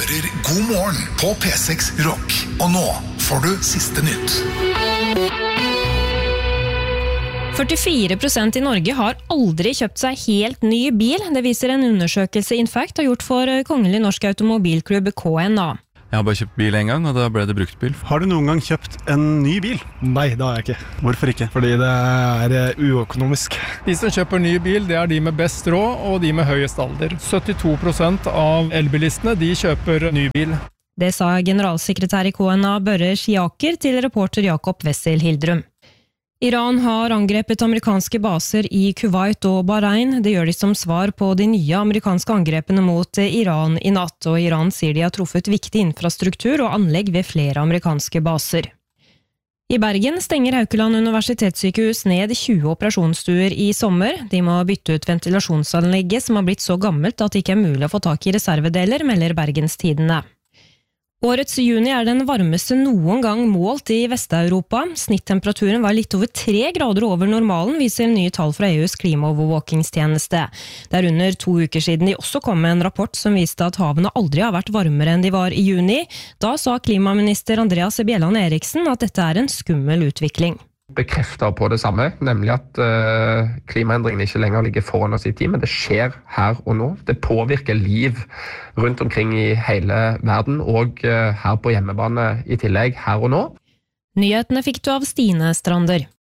hører God morgen på P6 Rock. Og nå får du siste nytt. 44% i Norge har aldri kjøpt seg helt ny bil. Det viser en undersøkelse Infact har gjort for Kongelig Norsk Automobilklubb KNA. Jeg har bare kjøpt bil en gang, og da ble det bruktbil. Har du noen gang kjøpt en ny bil? Nei, det har jeg ikke. Hvorfor ikke? Fordi det er uøkonomisk. De som kjøper ny bil, det er de med best råd og de med høyest alder. 72% av elbilistene, de kjøper ny bil. Det sa generalsekretær i KNA Børre Schiaker til reporter Jakob Wessel Hildrum. Iran har angrepet amerikanske baser i Kuwait og Bahrain. Det gjør de som svar på de nye amerikanske angrepene mot Iran i natt, og Iran sier de har truffet viktig infrastruktur og anlegg ved flere amerikanske baser. I Bergen stenger Haukeland universitetssykehus ned 20 operasjonsstuer i sommer. De må bytte ut ventilasjonsanlegget som har blitt så gammelt at det ikke er mulig å få tak i reservedeler, melder Bergens Tidende. Årets juni er den varmeste noen gang målt i Vest-Europa. Snittemperaturen var litt over 3 grader over normalen, viser nye tall fra EUs klimaovervåkingstjeneste. Det er under 2 uker siden de også kom med en rapport som viste at havene aldri har vært varmere enn de var i juni. Da sa klimaminister Andreas Bjelland Eriksen at dette er en skummel utvikling. Bekrefter på det samme, nemlig at klimaendringene ikke lenger ligger foran oss i tid, men det skjer her og nå. Det påvirker liv rundt omkring i hele verden, og her på hjemmebane i tillegg her og nå. Nyhetene fikk du av Stine Strander.